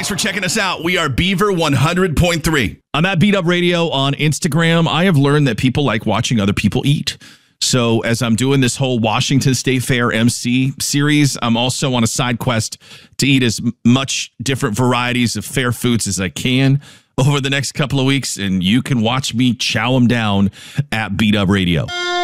Thanks for checking us out. We are Beaver 100.3. I'm at Beat Up Radio on Instagram. I have learned that people like watching other people eat. So as I'm doing this whole Washington State Fair MC series, I'm also on a side quest to eat as much different varieties of fair foods as I can over the next couple of weeks. And you can watch me chow them down at Beat Up Radio.